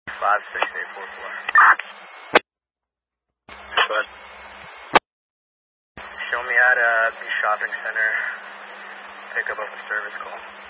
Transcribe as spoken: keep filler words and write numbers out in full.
five six eight four four. But Show me at a B shopping center. Pick up of a service call.